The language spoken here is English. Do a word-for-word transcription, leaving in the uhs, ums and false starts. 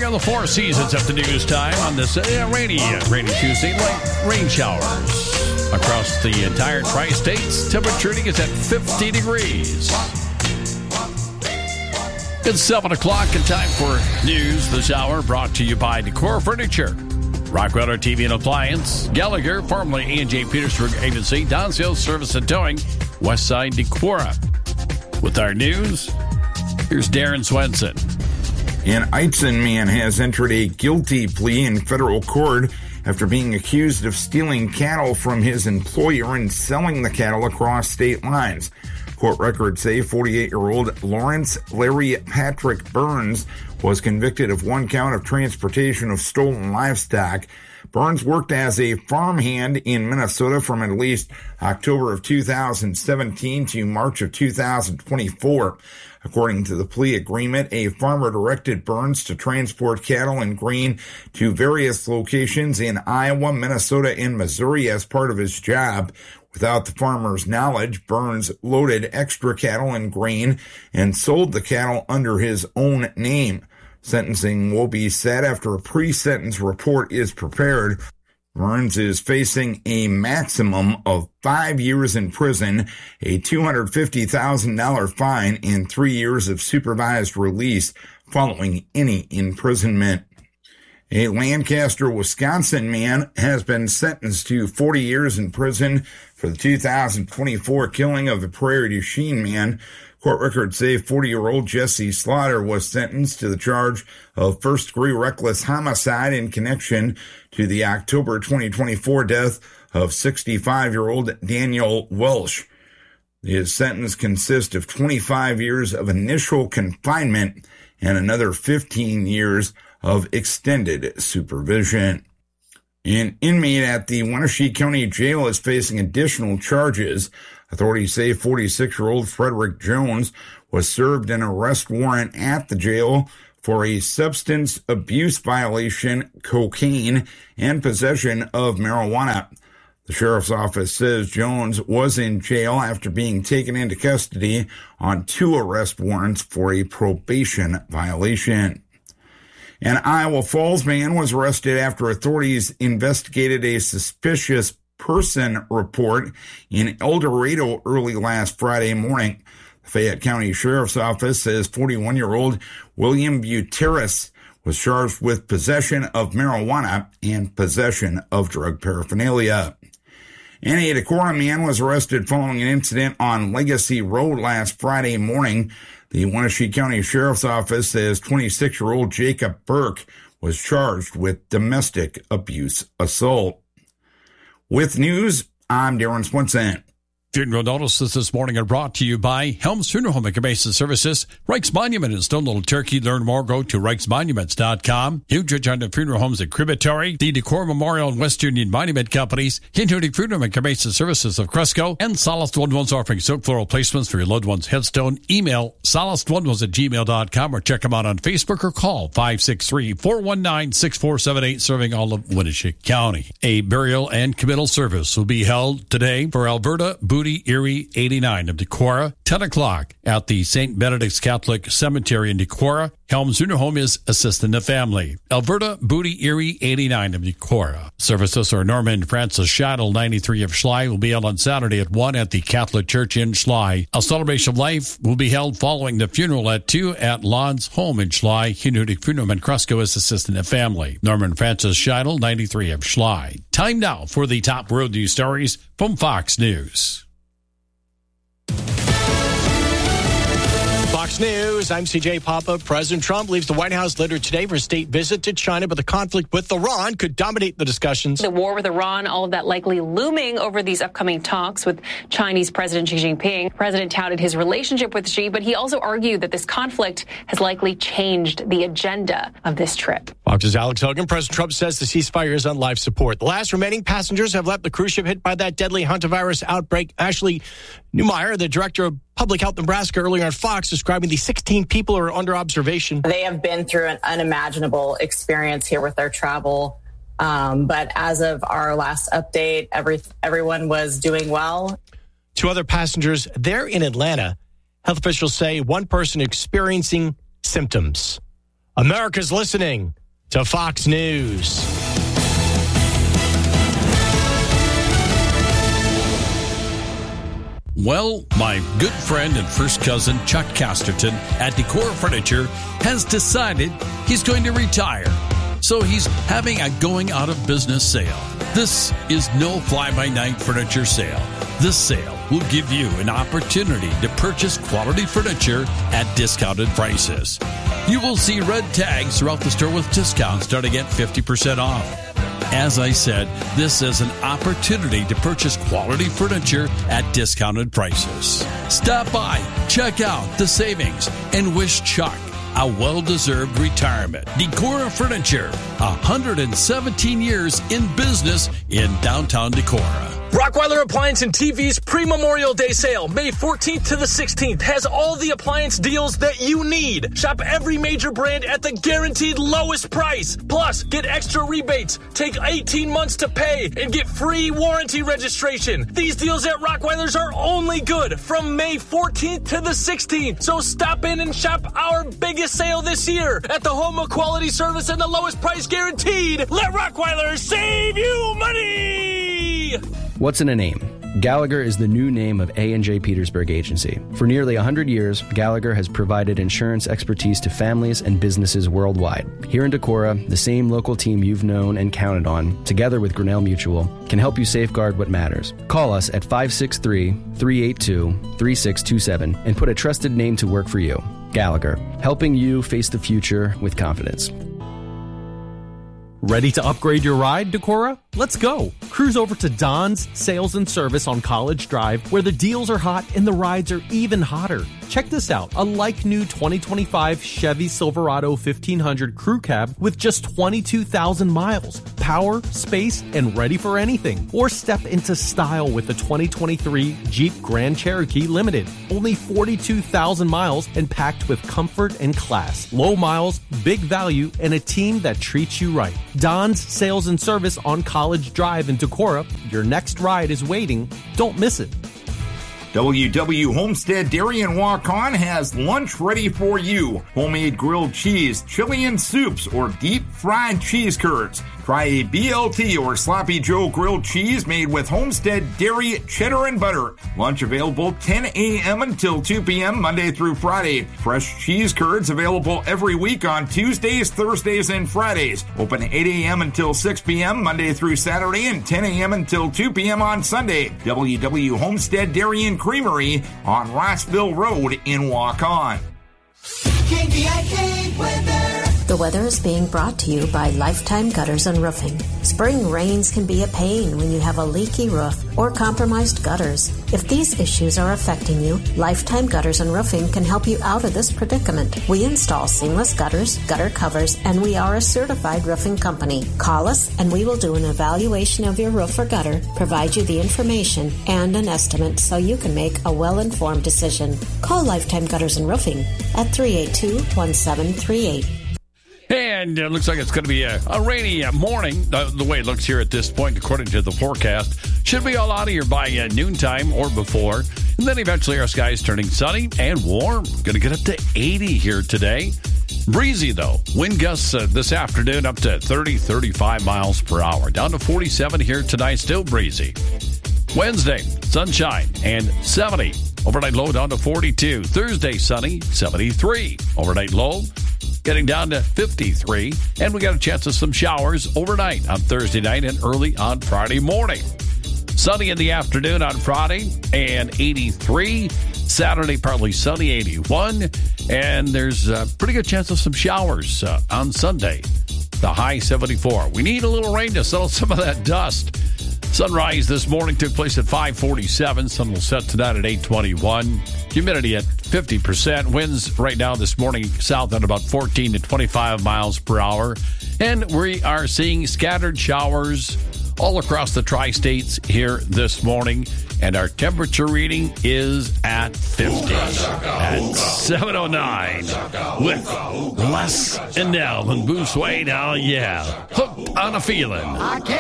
on the Four Seasons at the news time on this uh, rainy, uh, rainy Tuesday. Light rain showers across the entire tri-states. Temperature is at fifty degrees. It's seven o'clock and time for News this hour, brought to you by Decor Furniture, Rockwell T V and Appliance, Gallagher, formerly A and J Petersburg Agency, Don Sales Service and Towing, Westside Decora. With our news, here's Darren Swenson. An Eitzen man has entered a guilty plea in federal court after being accused of stealing cattle from his employer and selling the cattle across state lines. Court records say forty-eight-year-old Lawrence Larry Patrick Burns was convicted of one count of transportation of stolen livestock. Burns worked as a farmhand in Minnesota from at least October of two thousand seventeen to March of two thousand twenty-four. According to the plea agreement, a farmer directed Burns to transport cattle and grain to various locations in Iowa, Minnesota, and Missouri as part of his job. Without the farmer's knowledge, Burns loaded extra cattle and grain and sold the cattle under his own name. Sentencing will be set after a pre-sentence report is prepared. Burns is facing a maximum of five years in prison, a two hundred fifty thousand dollars fine, and three years of supervised release following any imprisonment. A Lancaster, Wisconsin man has been sentenced to forty years in prison for the two thousand twenty-four killing of the Prairie du Chien man. Court records say forty-year-old Jesse Slaughter was sentenced to the charge of first-degree reckless homicide in connection to the October twenty twenty-four death of sixty-five-year-old Daniel Welsh. His sentence consists of twenty-five years of initial confinement and another fifteen years of extended supervision. An inmate at the Wenatchee County Jail is facing additional charges. Authorities say forty-six-year-old Frederick Jones was served an arrest warrant at the jail for a substance abuse violation, cocaine, and possession of marijuana. The sheriff's office says Jones was in jail after being taken into custody on two arrest warrants for a probation violation. An Iowa Falls man was arrested after authorities investigated a suspicious person report in El Dorado early last Friday morning. The Fayette County Sheriff's Office says forty-one-year-old William Buteris was charged with possession of marijuana and possession of drug paraphernalia. And a Decorah man was arrested following an incident on Legacy Road last Friday morning. The Wenatchee County Sheriff's Office says twenty-six-year-old Jacob Burke was charged with domestic abuse assault. With news, I'm Darren Swenson. Funeral notices this morning are brought to you by Helms Funeral Home and Cremation Services, Reichs Monument in Stone Little Turkey. Learn more, go to reichs monuments dot com. Huge Agenda Funeral Homes at Cribatory, the Decor Memorial and West Union Monument Companies, Hinton Funeral and Cremation Services of Cresco, and Solace Loved Ones offering silk floral placements for your loved one's headstone. Email solace loved ones at gmail dot com or check them out on Facebook or call five six three, four one nine, six four seven eight, serving all of Wenatchee County. A burial and committal service will be held today for Alberta Booty Erie eighty-nine of Decorah, ten o'clock at the Saint Benedict's Catholic Cemetery in Decorah. Helms Funeral Home is assisting the family. Alberta Booty Erie eighty-nine of Decorah. Services are Norman Francis Scheidel, ninety-three of Schley, will be held on Saturday at one at the Catholic Church in Schley. A celebration of life will be held following the funeral at two at Lon's home in Schley. Hunutic Funeral and Cresco is assisting the family. Norman Francis Scheidel, ninety-three of Schley. Time now for the top world news stories from Fox News. Fox News, I'm C J Papa. President Trump leaves the White House later today for a state visit to China, but the conflict with Iran could dominate the discussions. The war with Iran, all of that likely looming over these upcoming talks with Chinese President Xi Jinping. The president touted his relationship with Xi, but he also argued that this conflict has likely changed the agenda of this trip. Fox's Alex Hogan. President Trump says the ceasefire is on life support. The last remaining passengers have left the cruise ship hit by that deadly hantavirus outbreak. Ashley Neumeyer, the director of Public Health Nebraska, earlier on Fox, describing the sixteen people who are under observation. They have been through an unimaginable experience here with their travel. Um, but as of our last update, every everyone was doing well. Two other passengers there in Atlanta. Health officials say one person experiencing symptoms America's listening to Fox News. Well, my good friend and first cousin Chuck Casterton at Decor Furniture has decided he's going to retire. So he's having a going out of business sale. This is no fly-by-night furniture sale. This sale will give you an opportunity to purchase quality furniture at discounted prices. You will see red tags throughout the store with discounts starting at fifty percent off. As I said, this is an opportunity to purchase quality furniture at discounted prices. Stop by, check out the savings, and wish Chuck a well-deserved retirement. Decorah Furniture, one hundred seventeen years in business in downtown Decorah. Rockweiler Appliance and T V's pre-Memorial Day sale, May fourteenth to the sixteenth, has all the appliance deals that you need. Shop every major brand at the guaranteed lowest price. Plus, get extra rebates, take eighteen months to pay, and get free warranty registration. These deals at Rockweiler's are only good from May fourteenth to the sixteenth. So stop in and shop our biggest sale this year at the home of quality service and the lowest price guaranteed. Let Rockweiler save you money! What's in a name? Gallagher is the new name of A and J Petersburg Agency. For nearly one hundred years, Gallagher has provided insurance expertise to families and businesses worldwide. Here in Decorah, the same local team you've known and counted on, together with Grinnell Mutual, can help you safeguard what matters. Call us at five six three, three eight two, three six two seven and put a trusted name to work for you. Gallagher, helping you face the future with confidence. Ready to upgrade your ride, Decorah? Let's go. Cruise over to Don's Sales and Service on College Drive, where the deals are hot and the rides are even hotter. Check this out. A like-new twenty twenty-five Chevy Silverado fifteen hundred Crew Cab with just twenty-two thousand miles. Power, space, and ready for anything. Or step into style with the twenty twenty-three Jeep Grand Cherokee Limited. Only forty-two thousand miles and packed with comfort and class. Low miles, big value, and a team that treats you right. Don's Sales and Service on College Drive in Decorah. Your next ride is waiting. Don't miss it. W W Homestead Dairy and Walk-On has lunch ready for you. Homemade grilled cheese, Chilean soups, or deep-fried cheese curds. Try a B L T or Sloppy Joe grilled cheese made with Homestead Dairy, cheddar, and butter. Lunch available ten a.m. until two p.m. Monday through Friday. Fresh cheese curds available every week on Tuesdays, Thursdays, and Fridays. Open eight a.m. until six p.m. Monday through Saturday and ten a.m. until two p.m. on Sunday. W W Homestead Dairy and Creamery on Rossville Road in Waukon. K D I K weather. The weather is being brought to you by Lifetime Gutters and Roofing. Spring rains can be a pain when you have a leaky roof or compromised gutters. If these issues are affecting you, Lifetime Gutters and Roofing can help you out of this predicament. We install seamless gutters, gutter covers, and we are a certified roofing company. Call us and we will do an evaluation of your roof or gutter, provide you the information and an estimate so you can make a well-informed decision. Call Lifetime Gutters and Roofing at three eight two, one seven three eight. And it looks like it's going to be a, a rainy morning, uh, the way it looks here at this point, according to the forecast. Should be all out of here by uh, noontime or before. And then eventually our skies turning sunny and warm. Going to get up to eighty here today. Breezy, though. Wind gusts uh, this afternoon up to thirty, thirty-five miles per hour. Down to forty-seven here tonight, still breezy. Wednesday, sunshine and seventy. Overnight low down to forty-two. Thursday, sunny, seventy-three. Overnight low getting down to fifty-three. And we got a chance of some showers overnight on Thursday night and early on Friday morning. Sunny in the afternoon on Friday and eighty-three. Saturday, partly sunny, eighty-one. And there's a pretty good chance of some showers uh, on Sunday. The high, seventy-four. We need a little rain to settle some of that dust. Sunrise this morning took place at five forty-seven. Sun will set tonight at eight twenty-one. Humidity at fifty percent. Winds right now this morning south at about fourteen to twenty-five miles per hour. And we are seeing scattered showers all across the tri-states here this morning. And our temperature reading is at fifty at seven oh nine with Les and Nell and Bruce Wayne. Oh, yeah. Hooked on a feeling.